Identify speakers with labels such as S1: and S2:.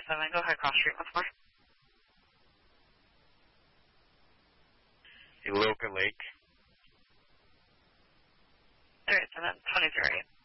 S1: 7. Go ahead, cross street once more.
S2: Iloka Lake.
S1: 387, 2008.